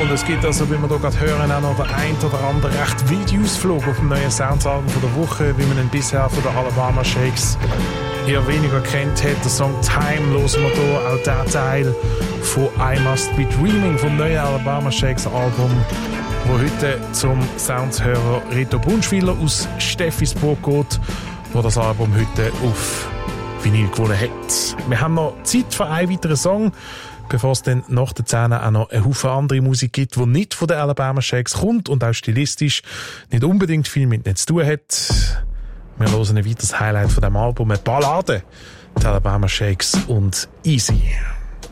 Und es gibt also, wie wir hier gerade hören, auch noch den ein oder anderen recht wilden Ausflug auf dem neuen Soundsalbum von der Woche, wie man ihn bisher von den Alabama Shakes eher weniger kennt hat. Der Song Time hören wir hier, auch der Teil von I Must Be Dreaming vom neuen Alabama Shakes Album, wo heute zum Soundshörer Rito Brunschwiller aus Steffisburg geht, wo das Album heute auf Vinyl gewonnen hat. Wir haben noch Zeit für einen weiteren Song, bevor es dann nach der 10 auch noch eine Haufen andere Musik gibt, die nicht von den Alabama Shakes kommt und auch stilistisch nicht unbedingt viel mit ihnen zu tun hat. Wir hören ein weiteres Highlight von diesem Album, eine Ballade, die Alabama Shakes und Easy.